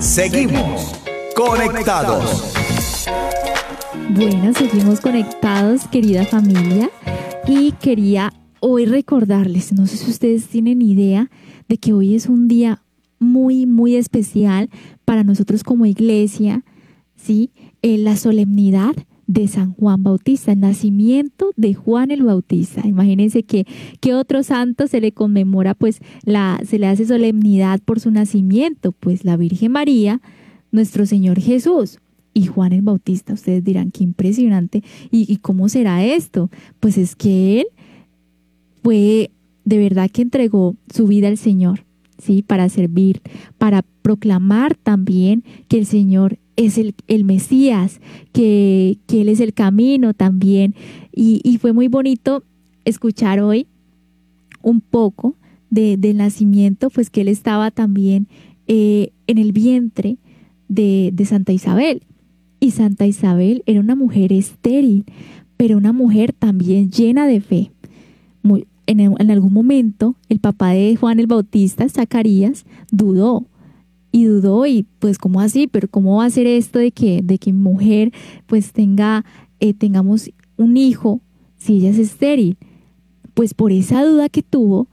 Seguimos conectados. Bueno, seguimos conectados, querida familia, y quería hoy recordarles, no sé si ustedes tienen idea de que hoy es un día muy, muy especial para nosotros como iglesia, ¿sí? La solemnidad de San Juan Bautista, el nacimiento de Juan el Bautista. Imagínense que otro santo se le conmemora, pues se le hace solemnidad por su nacimiento, pues la Virgen María, nuestro Señor Jesús y Juan el Bautista. Ustedes dirán, qué impresionante. ¿Y cómo será esto? Pues es que él fue, de verdad que entregó su vida al Señor, ¿sí? Para servir, para proclamar también que el Señor es el Mesías, que Él es el camino también. Y fue muy bonito escuchar hoy un poco del nacimiento, pues que Él estaba también en el vientre de Santa Isabel. Y Santa Isabel era una mujer estéril, pero una mujer también llena de fe. En algún momento el papá de Juan el Bautista, Zacarías, dudó y pues ¿cómo así? Pero ¿cómo va a ser esto de que mi mujer pues tengamos un hijo si ella es estéril? Pues por esa duda que tuvo,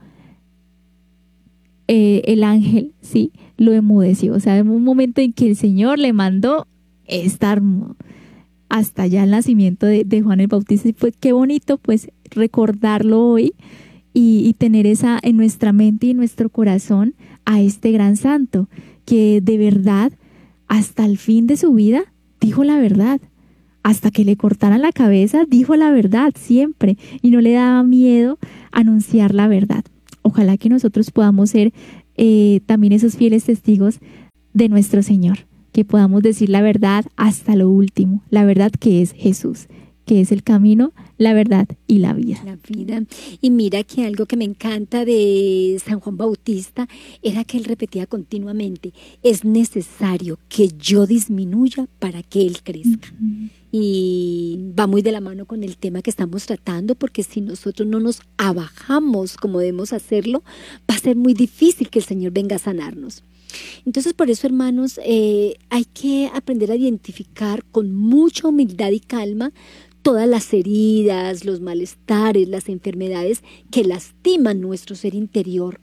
el ángel, sí, lo enmudeció. O sea, en un momento en que el Señor le mandó estar hasta allá el nacimiento de Juan el Bautista. Y pues qué bonito pues recordarlo hoy y tener esa en nuestra mente y en nuestro corazón a este gran santo que de verdad hasta el fin de su vida dijo la verdad. Hasta que le cortaran la cabeza dijo la verdad siempre y no le daba miedo anunciar la verdad. Ojalá que nosotros podamos ser también esos fieles testigos de nuestro Señor, que podamos decir la verdad hasta lo último, la verdad que es Jesús, que es el camino, la verdad y la vida. La vida. Y mira que algo que me encanta de San Juan Bautista era que él repetía continuamente, es necesario que yo disminuya para que él crezca. Y va muy de la mano con el tema que estamos tratando, porque si nosotros no nos abajamos como debemos hacerlo, va a ser muy difícil que el Señor venga a sanarnos. Entonces, por eso, hermanos, hay que aprender a identificar con mucha humildad y calma todas las heridas, los malestares, las enfermedades que lastiman nuestro ser interior.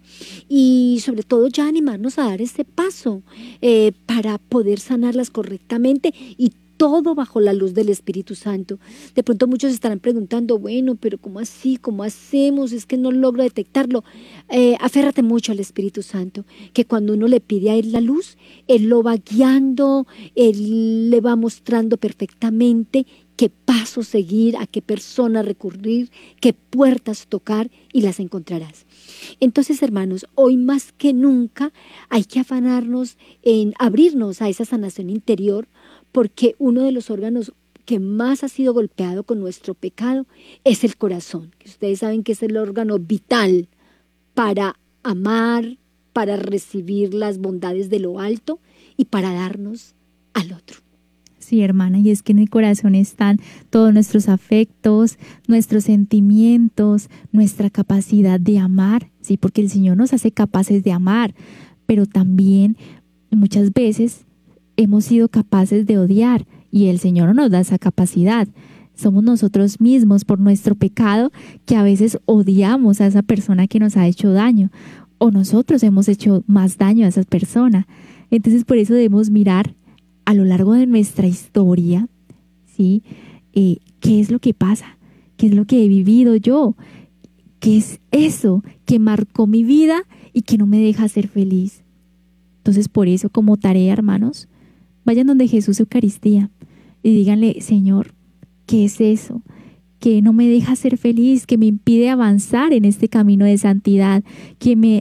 Y sobre todo ya animarnos a dar ese paso para poder sanarlas correctamente y todo bajo la luz del Espíritu Santo. De pronto muchos estarán preguntando, bueno, pero ¿cómo así? ¿Cómo hacemos? Es que no logro detectarlo. Aférrate mucho al Espíritu Santo, que cuando uno le pide a Él la luz, Él lo va guiando, Él le va mostrando perfectamente qué paso seguir, a qué persona recurrir, qué puertas tocar y las encontrarás. Entonces, hermanos, hoy más que nunca hay que afanarnos en abrirnos a esa sanación interior, porque uno de los órganos que más ha sido golpeado con nuestro pecado es el corazón, que ustedes saben que es el órgano vital para amar, para recibir las bondades de lo alto y para darnos al otro. Sí, hermana, y es que en el corazón están todos nuestros afectos, nuestros sentimientos, nuestra capacidad de amar, sí, porque el Señor nos hace capaces de amar, pero también muchas veces hemos sido capaces de odiar y el Señor no nos da esa capacidad. Somos nosotros mismos por nuestro pecado que a veces odiamos a esa persona que nos ha hecho daño o nosotros hemos hecho más daño a esa persona. Entonces por eso debemos mirar a lo largo de nuestra historia, ¿sí? ¿Qué es lo que pasa? ¿Qué es lo que he vivido yo? ¿Qué es eso que marcó mi vida y que no me deja ser feliz? Entonces por eso como tarea, hermanos, vayan donde Jesús Eucaristía y díganle, Señor, ¿qué es eso que no me deja ser feliz, que me impide avanzar en este camino de santidad, que me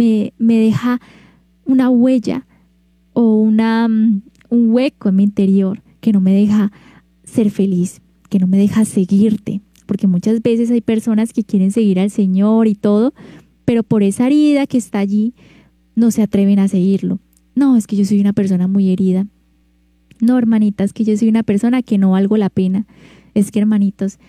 deja una huella o un hueco en mi interior, que no me deja ser feliz, que no me deja seguirte? Porque muchas veces hay personas que quieren seguir al Señor y todo, pero por esa herida que está allí, no se atreven a seguirlo. No, es que yo soy una persona muy herida. No, hermanitas, que yo soy una persona que no valgo la pena. Es que, hermanitos,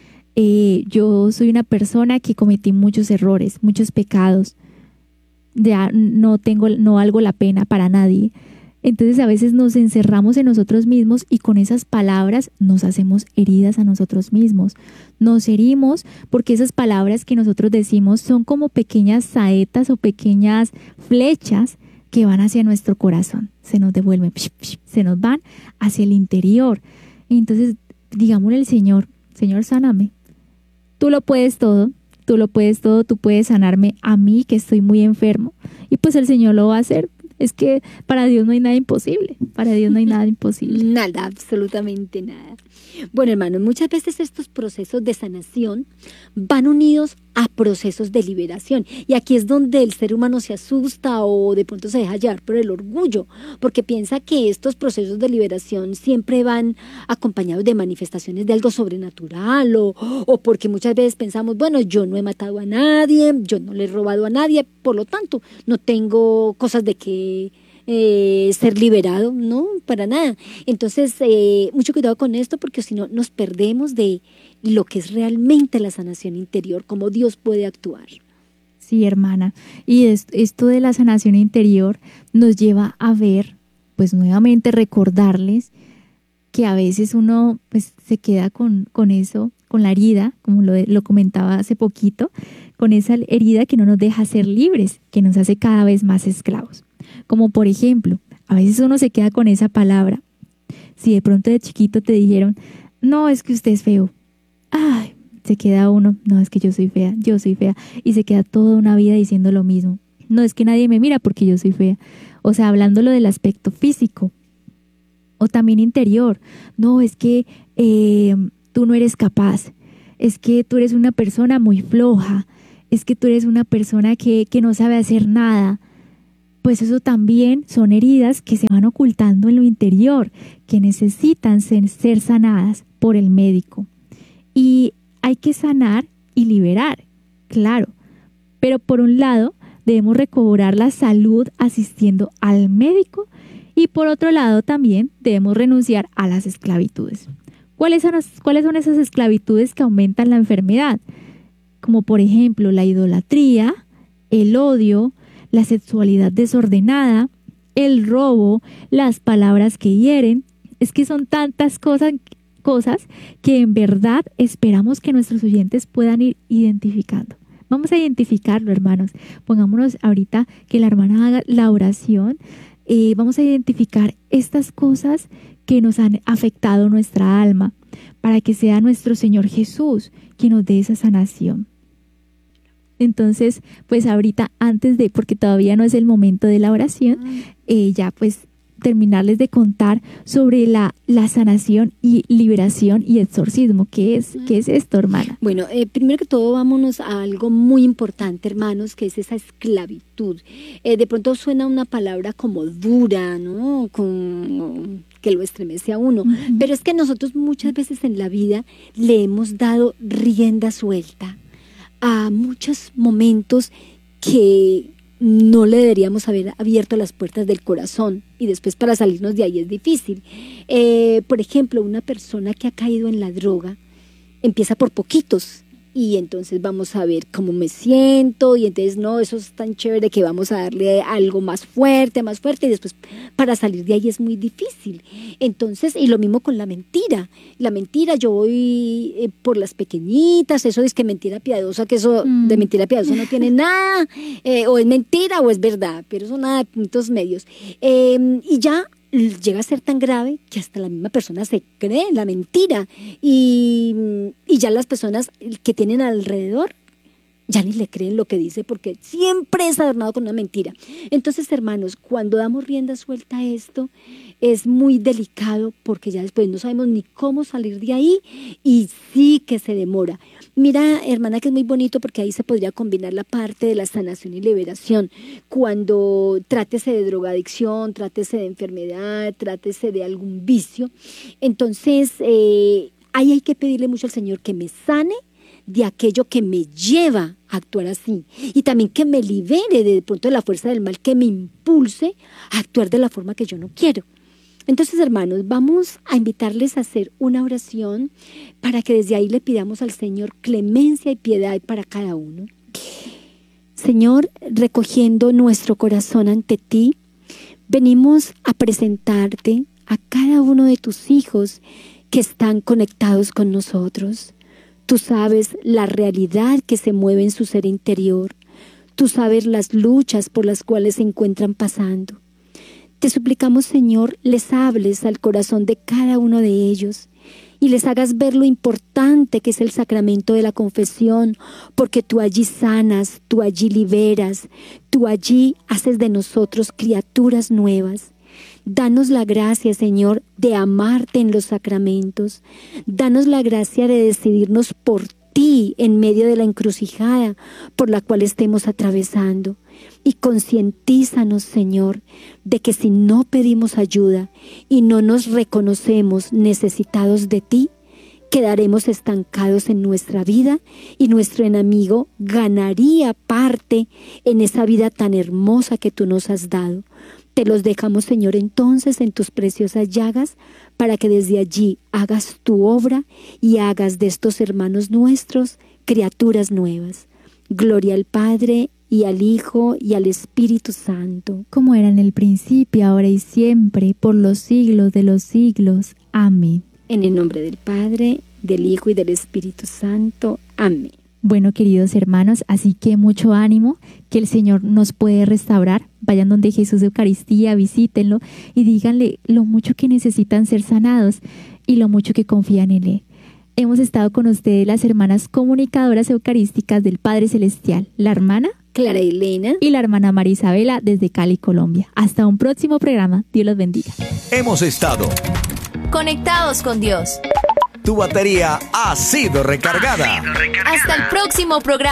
yo soy una persona que cometí muchos errores, muchos pecados. Ya no valgo la pena para nadie. Entonces a veces nos encerramos en nosotros mismos y con esas palabras nos hacemos heridas a nosotros mismos. Nos herimos porque esas palabras que nosotros decimos son como pequeñas saetas o pequeñas flechas que van hacia nuestro corazón. Se nos devuelven, se nos van hacia el interior. Entonces digámosle al Señor, Señor, sáname. Tú lo puedes todo, tú puedes sanarme a mí que estoy muy enfermo. Y pues el Señor lo va a hacer. Es que para Dios no hay nada imposible, para Dios no hay nada imposible. Nada, absolutamente nada. Bueno, hermanos, muchas veces estos procesos de sanación van unidos a procesos de liberación. Y aquí es donde el ser humano se asusta o de pronto se deja llevar por el orgullo, porque piensa que estos procesos de liberación siempre van acompañados de manifestaciones de algo sobrenatural o porque muchas veces pensamos, bueno, yo no he matado a nadie, yo no le he robado a nadie, por lo tanto, no tengo cosas de que ser liberado, no, para nada. Entonces, mucho cuidado con esto porque si no nos perdemos de lo que es realmente la sanación interior, cómo Dios puede actuar. Sí, hermana. Y esto de la sanación interior nos lleva a ver, pues nuevamente recordarles que a veces uno pues se queda con eso, con la herida, como lo comentaba hace poquito, con esa herida que no nos deja ser libres, que nos hace cada vez más esclavos. Como por ejemplo, a veces uno se queda con esa palabra. Si de pronto de chiquito te dijeron, no, es que usted es feo. Ay, se queda uno, no, es que yo soy fea. Y se queda toda una vida diciendo lo mismo. No, es que nadie me mira porque yo soy fea. O sea, hablándolo del aspecto físico. O también interior. No, es que tú no eres capaz. Es que tú eres una persona muy floja. Es que tú eres una persona que no sabe hacer nada. Pues eso también son heridas que se van ocultando en lo interior, que necesitan ser sanadas por el médico. Y hay que sanar y liberar, claro. Pero por un lado, debemos recobrar la salud asistiendo al médico y por otro lado también debemos renunciar a las esclavitudes. ¿Cuáles son esas esclavitudes que aumentan la enfermedad? Como por ejemplo la idolatría, el odio, la sexualidad desordenada, el robo, las palabras que hieren. Es que son tantas cosas que en verdad esperamos que nuestros oyentes puedan ir identificando. Vamos a identificarlo, hermanos. Pongámonos ahorita que la hermana haga la oración. Vamos a identificar estas cosas que nos han afectado nuestra alma para que sea nuestro Señor Jesús quien nos dé esa sanación. Entonces, pues ahorita porque todavía no es el momento de la oración, ya pues terminarles de contar sobre la sanación y liberación y exorcismo. ¿Qué es esto, hermana? Bueno, primero que todo vámonos a algo muy importante, hermanos, que es esa esclavitud. De pronto suena una palabra como dura, ¿no? Que lo estremece a uno, pero es que nosotros muchas veces en la vida le hemos dado rienda suelta a muchos momentos que no le deberíamos haber abierto las puertas del corazón y después para salirnos de ahí es difícil. Por ejemplo, una persona que ha caído en la droga empieza por poquitos y entonces vamos a ver cómo me siento y entonces no, eso es tan chévere que vamos a darle algo más fuerte y después para salir de ahí es muy difícil. Entonces, y lo mismo con la mentira. La mentira, yo voy por las pequeñitas, eso es que mentira piadosa, que eso de mentira piadosa no tiene nada, o es mentira o es verdad, pero eso nada de puntos medios. Y ya llega a ser tan grave que hasta la misma persona se cree en la mentira y ya las personas que tienen alrededor ya ni le creen lo que dice porque siempre es adornado con una mentira. Entonces, hermanos, cuando damos rienda suelta a esto es muy delicado porque ya después no sabemos ni cómo salir de ahí y sí que se demora. Mira, hermana, que es muy bonito porque ahí se podría combinar la parte de la sanación y liberación. Cuando trátese de drogadicción, trátese de enfermedad, trátese de algún vicio. Entonces, ahí hay que pedirle mucho al Señor que me sane de aquello que me lleva a actuar así y también que me libere de pronto de la fuerza del mal que me impulse a actuar de la forma que yo no quiero. Entonces, hermanos, vamos a invitarles a hacer una oración para que desde ahí le pidamos al Señor clemencia y piedad para cada uno. Señor, recogiendo nuestro corazón ante ti, Venimos a presentarte a cada uno de tus hijos que están conectados con nosotros. Tú sabes la realidad que se mueve en su ser interior. Tú sabes las luchas por las cuales se encuentran pasando. Te suplicamos, Señor, les hables al corazón de cada uno de ellos y les hagas ver lo importante que es el sacramento de la confesión, porque tú allí sanas, tú allí liberas, tú allí haces de nosotros criaturas nuevas. Danos la gracia, Señor, de amarte en los sacramentos. Danos la gracia de decidirnos por ti en medio de la encrucijada por la cual estemos atravesando. Y concientízanos, Señor, de que si no pedimos ayuda y no nos reconocemos necesitados de ti, quedaremos estancados en nuestra vida y nuestro enemigo ganaría parte en esa vida tan hermosa que tú nos has dado. Te los dejamos, Señor, entonces en tus preciosas llagas, para que desde allí hagas tu obra y hagas de estos hermanos nuestros criaturas nuevas. Gloria al Padre, y al Hijo, y al Espíritu Santo. Como era en el principio, ahora y siempre, por los siglos de los siglos. Amén. En el nombre del Padre, del Hijo y del Espíritu Santo. Amén. Bueno, queridos hermanos, así que mucho ánimo, que el Señor nos puede restaurar. Vayan donde Jesús de Eucaristía, visítenlo y díganle lo mucho que necesitan ser sanados y lo mucho que confían en Él. Hemos estado con ustedes las hermanas comunicadoras eucarísticas del Padre Celestial, la hermana Clara Elena y la hermana María Isabela desde Cali, Colombia. Hasta un próximo programa. Dios los bendiga. Hemos estado Conectados con Dios. Tu batería ha sido recargada. Hasta el próximo programa.